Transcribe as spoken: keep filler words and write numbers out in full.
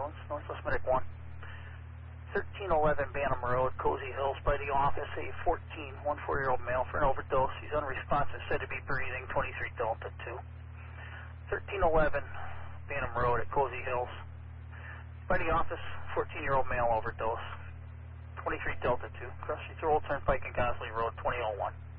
ambulance, Northwest Medic one. thirteen eleven Bantam Road, Cozy Hills, by the office, a fourteen, one four-year-old male for an overdose. He's unresponsive, said to be breathing, twenty-three Delta two. thirteen eleven Bantam Road at Cozy Hills, by the office, fourteen-year-old male overdose, twenty-three Delta two. Cross Streets Old Turnpike and Gosley Road, twenty oh one.